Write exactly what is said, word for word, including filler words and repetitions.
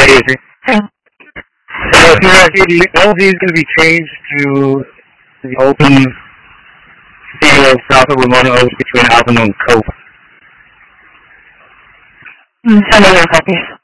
crazy. So if you're, all of these going to be changed to the open field south of Ramona Oaks between Alamo and Cope. Mm, send me a copy.